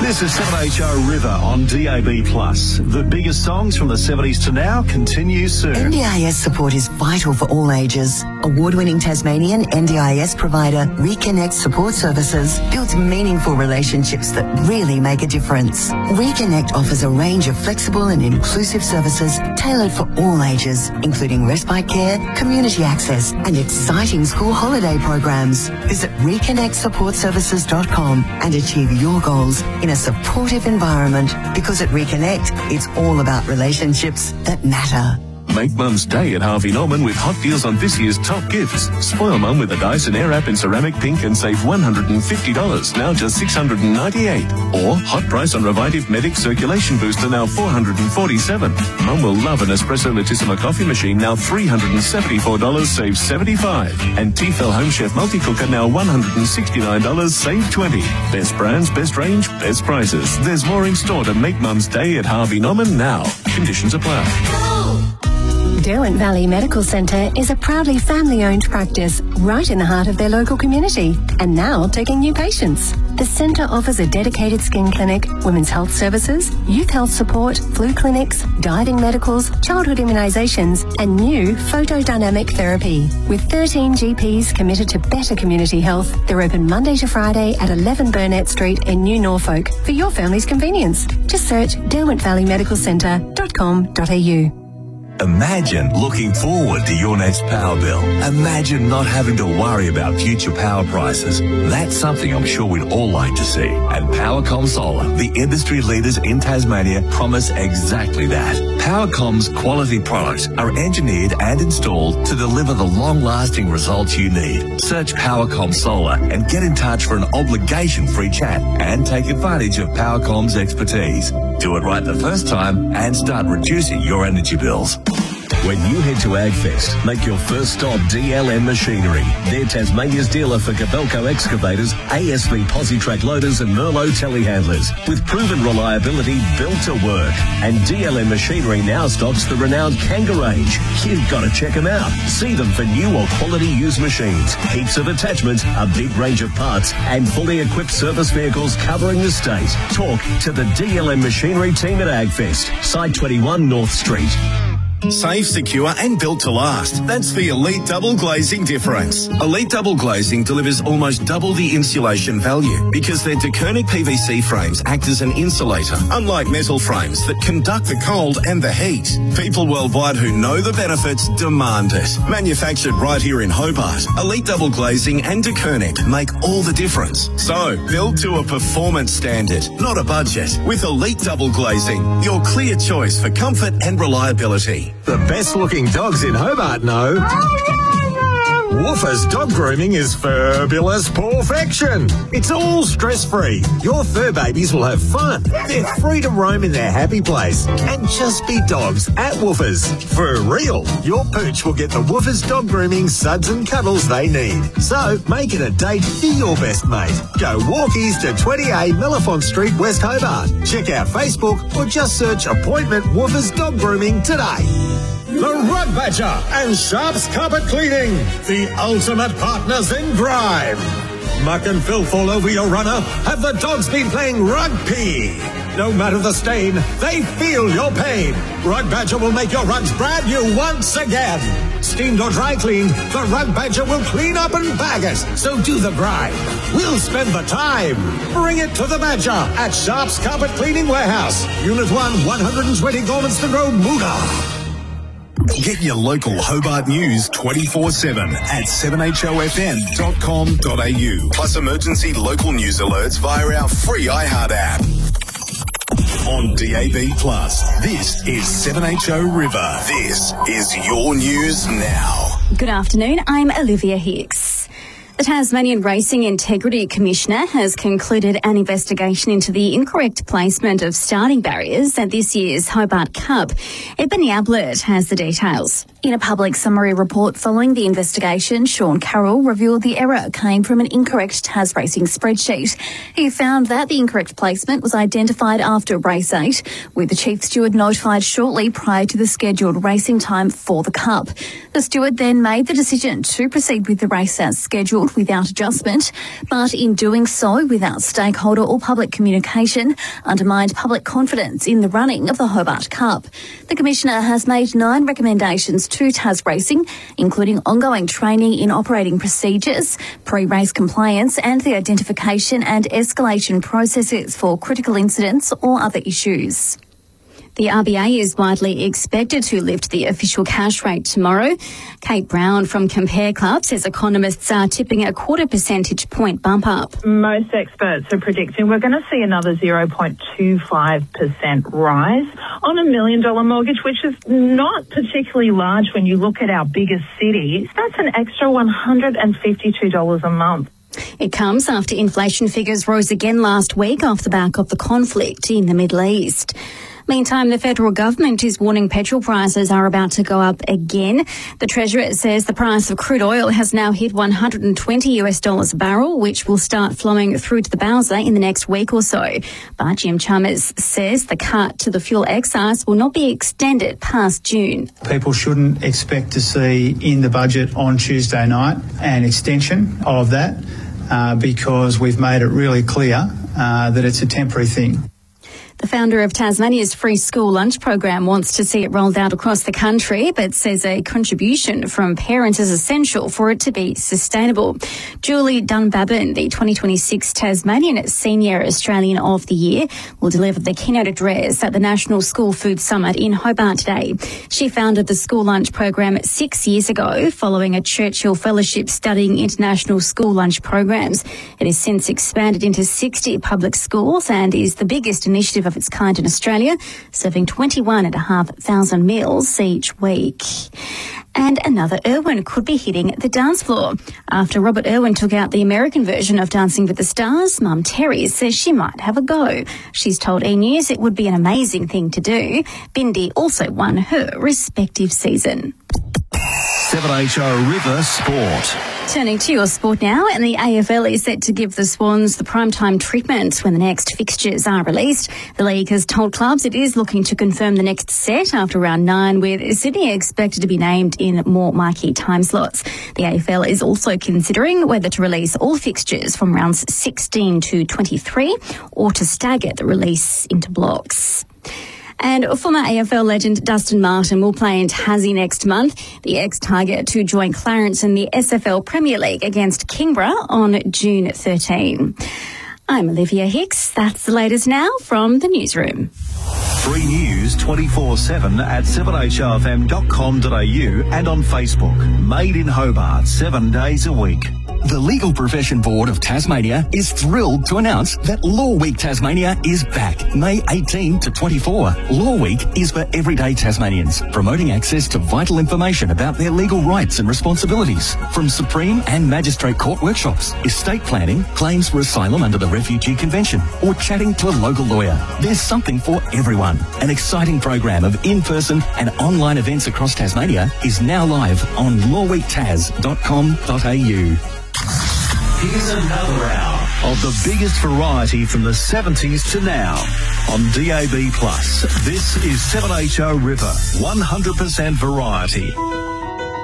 This is 7HO River on DAB+. The biggest songs from the 70s to now continue soon. NDIS support is vital for all ages. Award-winning Tasmanian NDIS provider Reconnect Support Services builds meaningful relationships that really make a difference. Reconnect offers a range of flexible and inclusive services tailored for all ages, including respite care, community access and exciting school holiday programs. Visit reconnectsupportservices.com and achieve your goals in a supportive environment, because at Reconnect, it's all about relationships that matter. Make Mum's Day at Harvey Norman with hot deals on this year's top gifts. Spoil Mum with a Dyson Airwrap in ceramic pink and save $150, now just $698. Or hot price on Revitive Medic Circulation Booster, now $447. Mum will love an Espresso Latissima coffee machine, now $374, save $75. And Tefal Home Chef Multi-Cooker, now $169, save $20. Best brands, best range, best prices. There's more in store to make Mum's Day at Harvey Norman now. Conditions apply. Derwent Valley Medical Centre is a proudly family-owned practice right in the heart of their local community, and now taking new patients. The centre offers a dedicated skin clinic, women's health services, youth health support, flu clinics, diving medicals, childhood immunisations and new photodynamic therapy. With 13 GPs committed to better community health, they're open Monday to Friday at 11 Burnett Street in New Norfolk for your family's convenience. Just search derwentvalleyMedicalCentre.com.au. Imagine looking forward to your next power bill. Imagine not having to worry about future power prices. That's something I'm sure we'd all like to see. And Powercom Solar, the industry leaders in Tasmania, promise exactly that. Powercom's quality products are engineered and installed to deliver the long-lasting results you need. Search Powercom Solar and get in touch for an obligation-free chat and take advantage of Powercom's expertise. Do it right the first time and start reducing your energy bills. When you head to AgFest, make your first stop DLM Machinery. They're Tasmania's dealer for Cabelco excavators, ASB Positrack loaders and Merlot telehandlers, with proven reliability built to work. And DLM Machinery now stocks the renowned Kanga range. You've got to check them out. See them for new or quality used machines, heaps of attachments, a big range of parts, and fully equipped service vehicles covering the state. Talk to the DLM Machinery team at AgFest, Site 21 North Street. Safe, secure and built to last. That's the Elite Double Glazing difference. Elite Double Glazing delivers almost double the insulation value because their DeKernick PVC frames act as an insulator, unlike metal frames that conduct the cold and the heat. People worldwide who know the benefits demand it. Manufactured right here in Hobart, Elite Double Glazing and DeKernick make all the difference. So, build to a performance standard, not a budget. With Elite Double Glazing, your clear choice for comfort and reliability. The best looking dogs in Hobart know Woofers Dog Grooming is fabulous perfection. It's all stress-free. Your fur babies will have fun. They're free to roam in their happy place and just be dogs at Woofers. For real, your pooch will get the Woofers Dog Grooming suds and cuddles they need. So make it a date for your best mate. Go walkies to 20A Mellifont Street, West Hobart. Check out Facebook or just search Appointment Woofers Dog Grooming today. The Rug Badger and Sharps Carpet Cleaning, the ultimate partners in grime. Muck and filth all over your runner. Have the dogs been playing rugby? No matter the stain, they feel your pain. Rug Badger will make your rugs brand new once again. Steamed or dry cleaned, the Rug Badger will clean up and bag it. So do the grime. We'll spend the time. Bring it to the Badger at Sharps Carpet Cleaning Warehouse. Unit 1, 120 Gormanston Road, Moona. Get your local Hobart news 24/7 at 7HOFM.com.au. Plus emergency local news alerts via our free iHeart app. On DAB+, this is 7HO River. This is your news now. Good afternoon, I'm Olivia Hicks. The Tasmanian Racing Integrity Commissioner has concluded an investigation into the incorrect placement of starting barriers at this year's Hobart Cup. Ebony Ablett has the details. In a public summary report following the investigation, Sean Carroll revealed the error came from an incorrect Tas Racing spreadsheet. He found that the incorrect placement was identified after race 8, with the chief steward notified shortly prior to the scheduled racing time for the Cup. The steward then made the decision to proceed with the race as scheduled, held without adjustment, but in doing so without stakeholder or public communication, undermined public confidence in the running of the Hobart Cup. The Commissioner has made 9 recommendations to Tas Racing, including ongoing training in operating procedures, pre-race compliance and the identification and escalation processes for critical incidents or other issues. The RBA is widely expected to lift the official cash rate tomorrow. Kate Brown from Compare Club says economists are tipping a 0.25 percentage point bump up. Most experts are predicting we're going to see another 0.25% rise on a $1 million mortgage, which is not particularly large when you look at our biggest cities. That's an extra $152 a month. It comes after inflation figures rose again last week off the back of the conflict in the Middle East. Meantime, the federal government is warning petrol prices are about to go up again. The Treasurer says the price of crude oil has now hit $120 a barrel, which will start flowing through to the Bowser in the next week or so. But Jim Chalmers says the cut to the fuel excise will not be extended past June. People shouldn't expect to see in the budget on Tuesday night an extension of that because we've made it really clear that it's a temporary thing. The founder of Tasmania's free school lunch program wants to see it rolled out across the country, but says a contribution from parents is essential for it to be sustainable. Julie Dunbabin, the 2026 Tasmanian Senior Australian of the Year, will deliver the keynote address at the National School Food Summit in Hobart today. She founded the school lunch program 6 years ago following a Churchill Fellowship studying international school lunch programs. It has since expanded into 60 public schools and is the biggest initiative of its kind in Australia, serving 21,500 meals each week. And another Irwin could be hitting the dance floor. After Robert Irwin took out the American version of Dancing with the Stars, Mum Terry says she might have a go. She's told E! News it would be an amazing thing to do. Bindi also won her respective season. 7HO River Sport. Turning to your sport now, and the AFL is set to give the Swans the primetime treatment when the next fixtures are released. The league has told clubs it is looking to confirm the next set after round 9, with Sydney expected to be named in more marquee time slots. The AFL is also considering whether to release all fixtures from rounds 16 to 23 or to stagger the release into blocks. And former AFL legend Dustin Martin will play in Tassie next month. The ex-Tiger to join Clarence in the SFL Premier League against Kingborough on June 13. I'm Olivia Hicks. That's the latest now from the newsroom. Free news 24/7 at 7HRFM.com.au and on Facebook. Made in Hobart 7 days a week. The Legal Profession Board of Tasmania is thrilled to announce that Law Week Tasmania is back May 18 to 24. Law Week is for everyday Tasmanians, promoting access to vital information about their legal rights and responsibilities. From Supreme and Magistrate Court workshops, estate planning, claims for asylum under the Refugee Convention, or chatting to a local lawyer. There's something for everyone. An exciting program of in-person and online events across Tasmania is now live on lawweektaz.com.au. Here's another hour of the biggest variety from the 70s to now on DAB+. This is 7HO River, 100% variety.